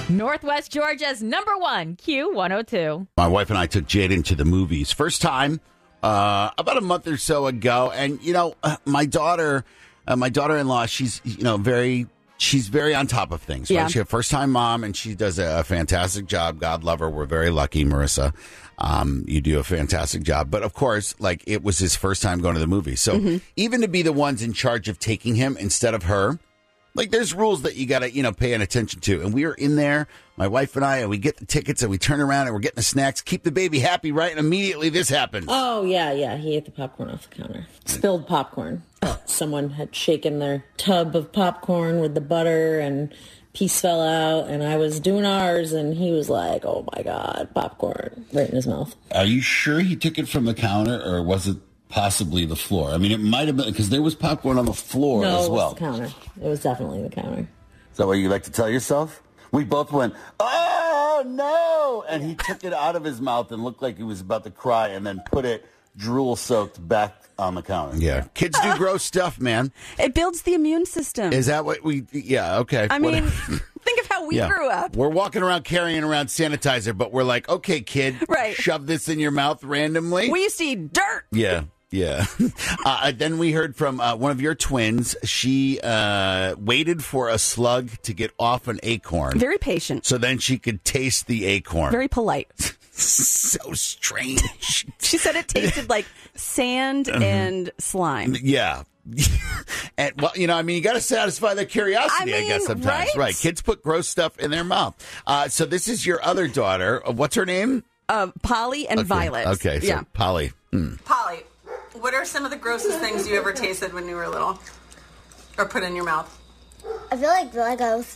Northwest Georgia's #1 Q102. My wife and I took Jaden to the movies. First time about a month or so ago. And, my daughter-in-law, she's very on top of things. Right? Yeah. She's a first-time mom, and she does a fantastic job. God love her. We're very lucky, Marissa. You do a fantastic job. But, of course, it was his first time going to the movies. So even to be the ones in charge of taking him instead of her, there's rules that you got to, pay attention to. And we are in there, my wife and I, and we get the tickets and we turn around and we're getting the snacks. Keep the baby happy, right? And immediately this happens. Oh, yeah. He ate the popcorn off the counter. Spilled popcorn. Someone had shaken their tub of popcorn with the butter and piece fell out. And I was doing ours and he was like, oh, my God, popcorn right in his mouth. Are you sure he took it from the counter or was it possibly the floor? I mean, it might have been because there was popcorn on the floor as well. No, it was the counter. It was definitely the counter. Is that what you like to tell yourself? We both went, oh, no! And he took it out of his mouth and looked like he was about to cry and then put it drool-soaked back on the counter. Yeah. Kids do gross stuff, man. It builds the immune system. Is that what okay. I mean, think of how we grew up. We're walking around carrying around sanitizer, but we're like, okay, kid, shove this in your mouth randomly. We used to eat dirt. Yeah. Yeah. Then we heard from one of your twins. She waited for a slug to get off an acorn. Very patient. So then she could taste the acorn. Very polite. So strange. She said it tasted like sand and slime. Yeah. And you got to satisfy their curiosity, I guess, sometimes. Right. Kids put gross stuff in their mouth. So this is your other daughter. What's her name? Polly and Violet. Okay. So Polly. Polly. What are some of the grossest things you ever tasted when you were little? Or put in your mouth? I feel like Legos.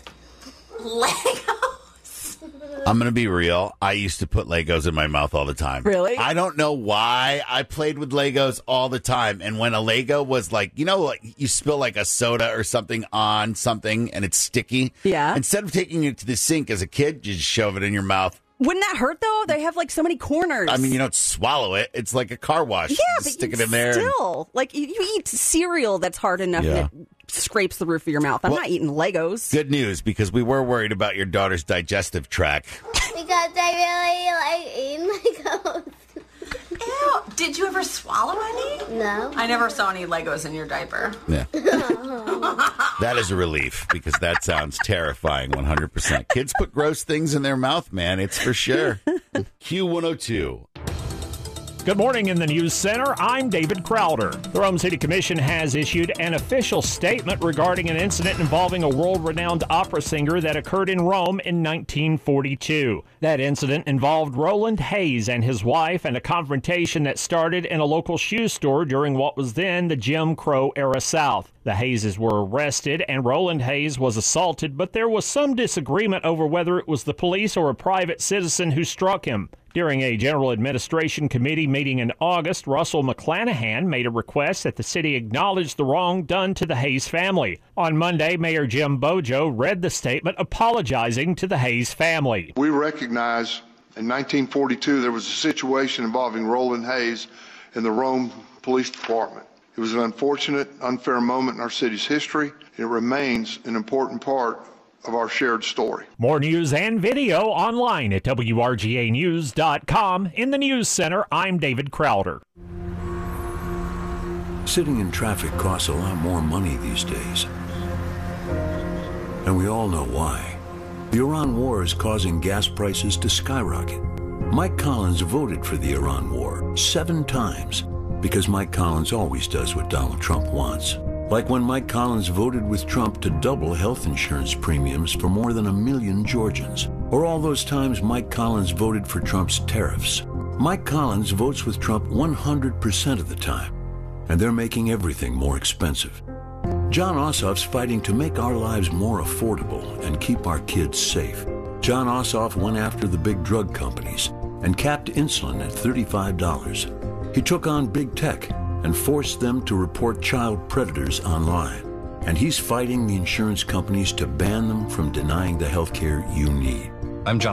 Legos? I'm going to be real. I used to put Legos in my mouth all the time. Really? I don't know why. I played with Legos all the time. And when a Lego was you spill a soda or something on something and it's sticky. Yeah. Instead of taking it to the sink as a kid, you just shove it in your mouth. Wouldn't that hurt, though? They have, so many corners. I mean, you don't swallow it. It's like a car wash. Yeah, but stick it in there. Still. You eat cereal that's hard enough and it scrapes the roof of your mouth. I'm not eating Legos. Good news, because we were worried about your daughter's digestive tract. Because I really like eating Legos. Ew. Did you ever swallow any? No. I never saw any Legos in your diaper. Yeah. That is a relief, because that sounds terrifying, 100%. Kids put gross things in their mouth, man. It's for sure. Q102. Good morning in the News Center. I'm David Crowder. The Rome City Commission has issued an official statement regarding an incident involving a world-renowned opera singer that occurred in Rome in 1942. That incident involved Roland Hayes and his wife and a confrontation that started in a local shoe store during what was then the Jim Crow era South. The Hayeses were arrested and Roland Hayes was assaulted, but there was some disagreement over whether it was the police or a private citizen who struck him. During a General Administration Committee meeting in August, Russell McClanahan made a request that the city acknowledge the wrong done to the Hayes family. On Monday, Mayor Jim Bojo read the statement apologizing to the Hayes family. We recognize in 1942 there was a situation involving Roland Hayes in the Rome Police Department. It was an unfortunate, unfair moment in our city's history. It remains an important part of our shared story. More news and video online at WRGAnews.com. In the News Center, I'm David Crowder. Sitting in traffic costs a lot more money these days. And we all know why. The Iran war is causing gas prices to skyrocket. Mike Collins voted for the Iran war 7 times because Mike Collins always does what Donald Trump wants. Like when Mike Collins voted with Trump to double health insurance premiums for more than 1 million Georgians. Or all those times Mike Collins voted for Trump's tariffs. Mike Collins votes with Trump 100% of the time. And they're making everything more expensive. John Ossoff's fighting to make our lives more affordable and keep our kids safe. John Ossoff went after the big drug companies and capped insulin at $35. He took on big tech and forced them to report child predators online. And he's fighting the insurance companies to ban them from denying the health care you need. I'm John